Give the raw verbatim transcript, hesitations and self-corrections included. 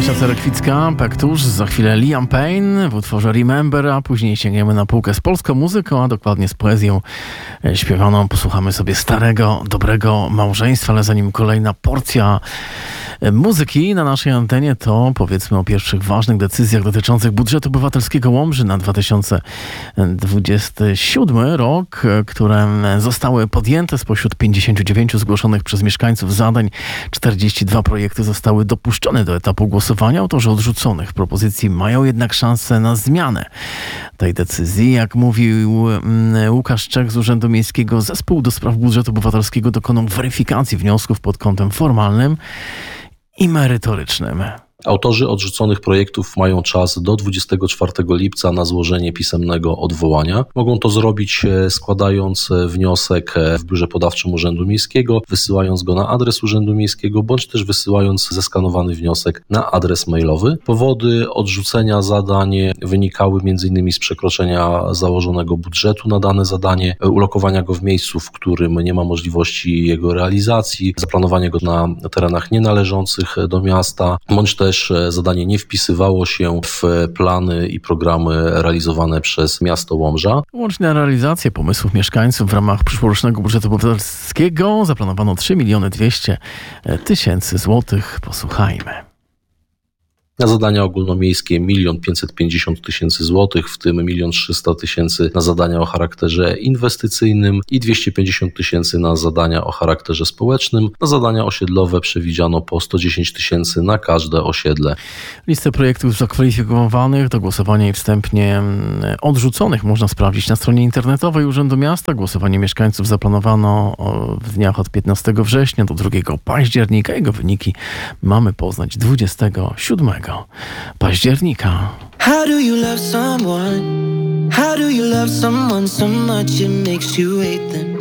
Kasia Cerekwicka, Pektusz, za chwilę Liam Payne w utworze Remember, a później sięgniemy na półkę z polską muzyką, a dokładnie z poezją śpiewaną. Posłuchamy sobie starego, dobrego małżeństwa, ale zanim kolejna porcja muzyki na naszej antenie, to powiedzmy o pierwszych ważnych decyzjach dotyczących budżetu obywatelskiego Łomży na dwa tysiące dwudziesty siódmy rok, które zostały podjęte spośród pięćdziesięciu dziewięciu zgłoszonych przez mieszkańców zadań. czterdzieści dwa projekty zostały dopuszczone do etapu głosowania. Autorzy odrzuconych propozycji mają jednak szansę na zmianę tej decyzji. Jak mówił Łukasz Czech z Urzędu Miejskiego, zespół do spraw budżetu obywatelskiego dokonał weryfikacji wniosków pod kątem formalnym i merytorycznym. Autorzy odrzuconych projektów mają czas do dwudziestego czwartego lipca na złożenie pisemnego odwołania. Mogą to zrobić składając wniosek w biurze podawczym Urzędu Miejskiego, wysyłając go na adres Urzędu Miejskiego, bądź też wysyłając zeskanowany wniosek na adres mailowy. Powody odrzucenia zadań wynikały m.in. z przekroczenia założonego budżetu na dane zadanie, ulokowania go w miejscu, w którym nie ma możliwości jego realizacji, zaplanowania go na terenach nienależących do miasta, bądź też zadanie nie wpisywało się w plany i programy realizowane przez miasto Łomża. Łącznie na realizację pomysłów mieszkańców w ramach przyszłorocznego budżetu obywatelskiego zaplanowano trzy miliony dwieście tysięcy złotych. Posłuchajmy. Na zadania ogólnomiejskie milion pięćset pięćdziesiąt tysięcy złotych, w tym milion trzysta tysięcy na zadania o charakterze inwestycyjnym i dwieście pięćdziesiąt tysięcy na zadania o charakterze społecznym. Na zadania osiedlowe przewidziano po sto dziesięć tysięcy na każde osiedle. Listę projektów zakwalifikowanych do głosowania i wstępnie odrzuconych można sprawdzić na stronie internetowej Urzędu Miasta. Głosowanie mieszkańców zaplanowano w dniach od piętnastego września do drugiego października. Jego wyniki mamy poznać dwudziestego siódmego października. How do you love someone? How do you love someone so much it makes you hate them?